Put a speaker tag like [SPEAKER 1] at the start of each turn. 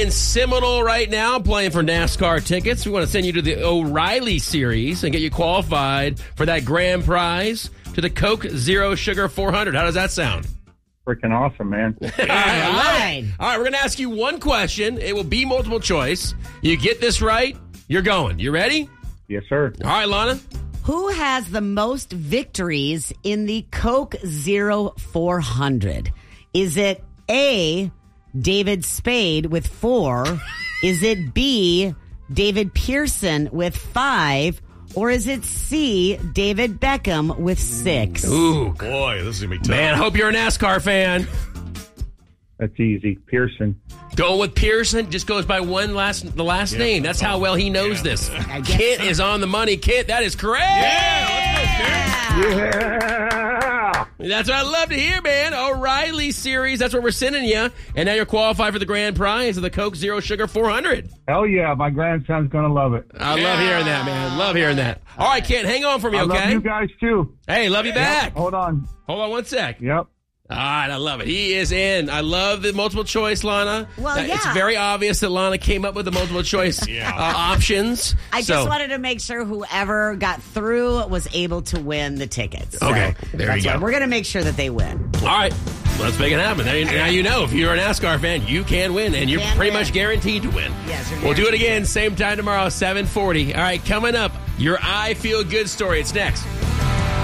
[SPEAKER 1] In Seminole right now, playing for NASCAR tickets. We want to send you to the O'Reilly Series and get you qualified for that grand prize to the Coke Zero Sugar 400. How does that sound?
[SPEAKER 2] Freaking awesome, man.
[SPEAKER 1] All right, we're going to ask you one question. It will be multiple choice. You get this right, you're going. You ready?
[SPEAKER 2] Yes, sir.
[SPEAKER 1] All right, Lana.
[SPEAKER 3] Who has the most victories in the Coke Zero 400? Is it A, David Spade with 4? Is it B, David Pearson with 5? Or is it C, David Beckham with 6?
[SPEAKER 1] Ooh,
[SPEAKER 4] Boy, this is going to be tough.
[SPEAKER 1] man, I hope you're a NASCAR fan.
[SPEAKER 2] That's easy. Pearson.
[SPEAKER 1] Going with Pearson, just goes by the last name. That's how well he knows this. Kent is on the money. Kent, that is correct.
[SPEAKER 4] Yeah, let's go, Kent.
[SPEAKER 2] Yeah!
[SPEAKER 1] That's what I love to hear, man. O'Reilly Series, that's what we're sending you. And now you're qualified for the grand prize of the Coke Zero Sugar 400.
[SPEAKER 2] Hell yeah, my grandson's going to love it.
[SPEAKER 1] I love hearing that, man. Love hearing that. All right, Kent, hang on for me,
[SPEAKER 2] I
[SPEAKER 1] okay?
[SPEAKER 2] love you guys, too.
[SPEAKER 1] Hey, love you back.
[SPEAKER 2] Yep, hold on.
[SPEAKER 1] Hold on one sec.
[SPEAKER 2] Yep.
[SPEAKER 1] All right, I love it. He is in. I love the multiple choice, Lana.
[SPEAKER 3] Well, yeah.
[SPEAKER 1] It's very obvious that Lana came up with the multiple choice options.
[SPEAKER 3] I just wanted to make sure whoever got through was able to win the tickets. So
[SPEAKER 1] Okay, there you
[SPEAKER 3] that's
[SPEAKER 1] go.
[SPEAKER 3] why we're going to make sure that they win.
[SPEAKER 1] All right, let's make it happen. Now you know if you're a NASCAR fan, you can win, and you're
[SPEAKER 3] Can
[SPEAKER 1] pretty
[SPEAKER 3] win.
[SPEAKER 1] much guaranteed to win.
[SPEAKER 3] Yes, you're
[SPEAKER 1] We'll do it
[SPEAKER 3] guaranteed.
[SPEAKER 1] again, same time tomorrow, 7:40. All right, coming up, your I Feel Good story. It's next.